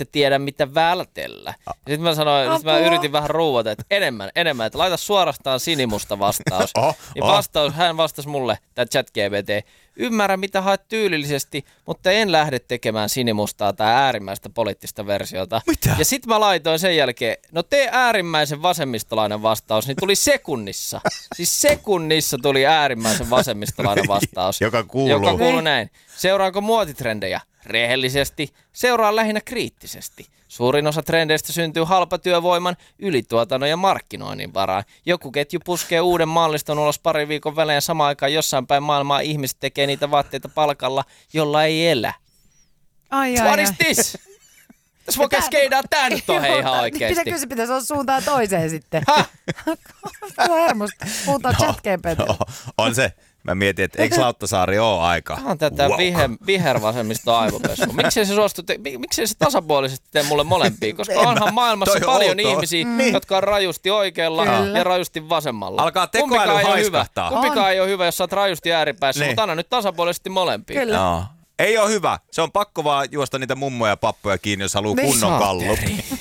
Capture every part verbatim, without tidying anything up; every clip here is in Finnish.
ette tiedä, mitä vältellä. Ja sitten mä sanoin, sit mä yritin vähän ruuvata, että enemmän, enemmän, että laita suorastaan sinimusta vastaus. Oh, niin oh. vastaus, hän vastasi mulle, tämä ChatGPT, ymmärrän mitä haet tyylillisesti, mutta en lähde tekemään sinimustaa tai äärimmäistä poliittista versiota. Mitä? Ja sitten mä laitoin sen jälkeen, no tee äärimmäisen vasemmistolainen vastaus, niin tuli sekunnissa. Siis sekunnissa tuli äärimmäisen vasemmistolainen vastaus. Joka kuuluu. Joka kuuluu näin. Seuraanko muotitrendejä? Rehellisesti. Seuraa lähinnä kriittisesti. Suurin osa trendeistä syntyy halpatyövoiman, ylituotannon ja markkinoinnin varaan. Joku ketju puskee uuden malliston ulos pari viikon välein samaan aikaan jossain päin maailmaa ihmiset tekee niitä vaatteita palkalla, jolla ei elä. Ai, ai, What ai. is this? Tässä voi skeidaa tän nyt on hei ihan oikeesti. Pitäkö se pitäisi olla suuntaan toiseen sitten? Häh? Hermosta. Puhutaan No, ChatGPT. no, on se. Mä mietin, että eikö Lauttasaari ole aika? Tämä on tätä Wow. viher, vihervasemmisto aivopesua. Miksei se suostu, te, miksei se tasapuolisesti tee mulle molempia? Koska onhan maailmassa toi paljon outoa. ihmisiä, Mm. jotka on rajusti oikealla Kyllä. ja rajusti vasemmalla. Alkaa tekoäly Kumpikaan ei ole hyvä. haiskahtaa. Kumpikaan ei ole hyvä, jos sä oot rajusti ääripäässä, Niin. mutta anna nyt tasapuolisesti molempia. Kyllä. No. Ei ole hyvä. Se on pakko vaan juosta niitä mummoja ja pappoja kiinni, jos haluaa Niin. kunnon kallu.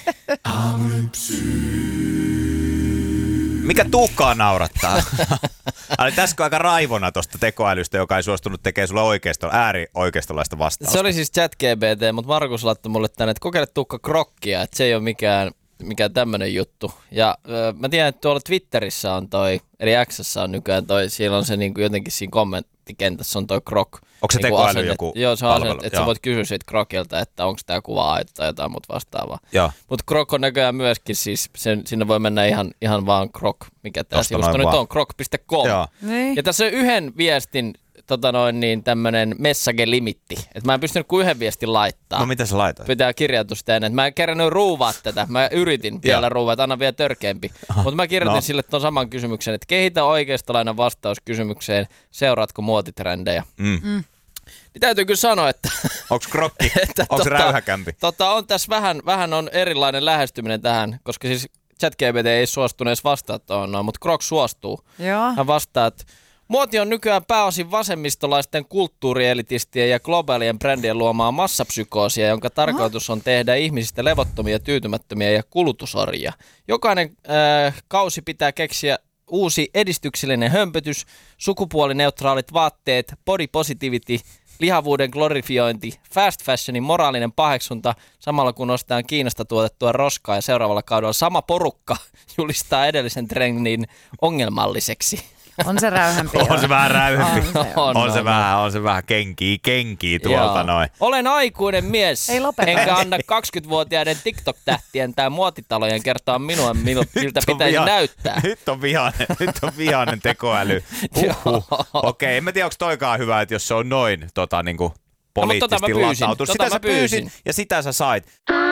Mikä Tuukkaa naurattaa? Eli täskö aika raivona tuosta tekoälystä, joka ei suostunut tekemään sulle oikeisto, äärioikeistolaista vastausta? Se oli siis ChatGPT, mutta Markus laittoi mulle tänne, että kokeile Tuukka krokkia, että se ei ole mikään, mikään tämmöinen juttu. Ja ö, mä tiedän, että tuolla Twitterissä on toi, eli X:ssä on nykyään toi, siellä on se niin kuin jotenkin siinä kommenttikentässä on toi krok. Onko se niin kuin tekoäly asenne- joku Joo, se on palvelu? asenne, että Joo. sä voit kysyä siitä krokilta, että onko tämä kuva aito tai jotain muuta vastaavaa. Joo. Mutta krok on näköjään myöskin, siis sen, sinne voi mennä ihan, ihan vaan krok, mikä tämä Tosta sivusto noin nyt vaan. on, krok piste com. Joo. Niin. Ja tässä on yhden viestin tota noin, niin tämmönen message-limitti, että mä en pystynyt kuin yhden viestin laittaa. No mitä sä laitoit? Pitää kirjoitusta ennen. Mä en kerännyt ruuvaa tätä. Mä yritin vielä ruuvaa, että anna vielä törkeämpi. Mutta mä kirjoitin No. sille ton saman kysymyksen, että kehitä oikeistolainen vastaus kysymykseen, seuraatko muotitrendejä? Mm. Mm. Niin täytyy kyllä sanoa, että, Onko krokki? että Onko se tota- räyhäkämpi? tota, on tässä vähän, vähän on erilainen lähestyminen tähän, koska siis ChatGPT ei suostunut edes vastaa tuohon noin, mutta Grok suostuu. Joo. Hän vastaa, että muoti on nykyään pääosin vasemmistolaisten kulttuurielitistien ja globaalien brändien luomaa massapsykoosia, jonka tarkoitus on tehdä ihmisistä levottomia, tyytymättömiä ja kulutusorjia. Jokainen äh, kausi pitää keksiä uusi edistyksellinen hömpötys, sukupuolineutraalit vaatteet, body positivity, lihavuuden glorifiointi, fast fashionin moraalinen paheksunta, samalla kun ostetaan Kiinasta tuotettua roskaa ja seuraavalla kaudella sama porukka julistaa edellisen trendin ongelmalliseksi. On se räyhämpi. On se vähän räyhempi. On se. On, On se on, vähän, on se vähän kenkii, kenkii tuolta Joo. noin. Olen aikuinen mies, Ei lopeta. enkä anna kaksikymmentävuotiaiden TikTok-tähtien tai muotitalojen kertoa minua, minua miltä Nyt on pitäisi viha- näyttää. Nyt on vihainen, nyt on vihainen tekoäly. Huhhuh. Okei, en mä tiedä, onko toikaan hyvä, että jos se on noin tota, niinku, poliittisesti tota mä pyysin. latautunut. Tota Sitä mä sä pyysin pyysin. ja sitä sä sait.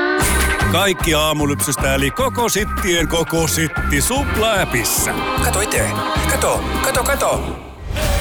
Kaikki aamulypsystä eli koko sittien koko sitti supla-äpissä. Kato itse. Kato, kato, kato.